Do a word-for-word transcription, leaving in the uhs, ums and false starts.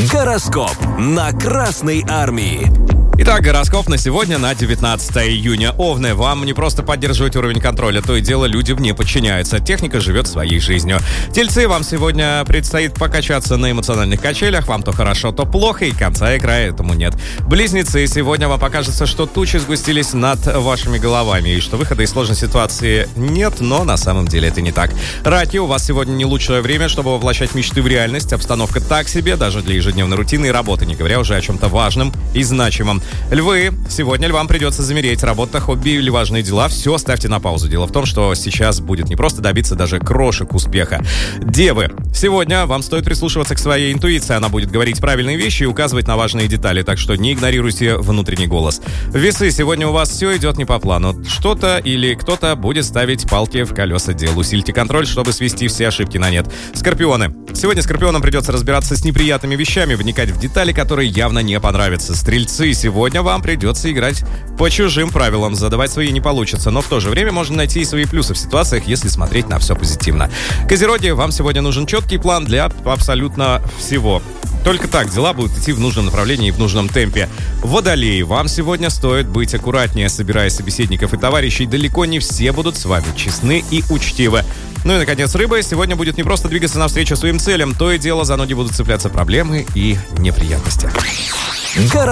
Гороскоп на Красной Армии. Итак, гороскоп на сегодня, на девятнадцатое июня. Овны, вам не просто поддерживать уровень контроля, то и дело людям не подчиняются. Техника живет своей жизнью. Тельцы, вам сегодня предстоит покачаться на эмоциональных качелях. Вам то хорошо, то плохо, и конца и края этому нет. Близнецы, сегодня вам покажется, что тучи сгустились над вашими головами, и что выхода из сложной ситуации нет, но на самом деле это не так. Раки, у вас сегодня не лучшее время, чтобы воплощать мечты в реальность. Обстановка так себе, даже для ежедневной рутины и работы, не говоря уже о чем-то важном и значимом. Львы, сегодня львам придется замереть. Работа, хобби или важные дела, все ставьте на паузу. Дело в том, что сейчас будет не просто добиться даже крошек успеха. Девы, сегодня вам стоит прислушиваться к своей интуиции. Она будет говорить правильные вещи и указывать на важные детали, так что не игнорируйте внутренний голос. Весы, сегодня у вас все идет не по плану. Что-то или кто-то будет ставить палки в колеса дел. Усильте контроль, чтобы свести все ошибки на нет. Скорпионы, сегодня скорпионам придется разбираться с неприятными вещами, вникать в детали, которые явно не понравятся. Стрельцы, сегодня Сегодня вам придется играть по чужим правилам, задавать свои не получится, но в то же время можно найти и свои плюсы в ситуациях, если смотреть на все позитивно. Козероги, вам сегодня нужен четкий план для абсолютно всего. Только так дела будут идти в нужном направлении и в нужном темпе. Водолеи, вам сегодня стоит быть аккуратнее, собирая собеседников и товарищей. Далеко не все будут с вами честны и учтивы. Ну и, наконец, рыбы, сегодня будет не просто двигаться навстречу своим целям, то и дело за ноги будут цепляться проблемы и неприятности.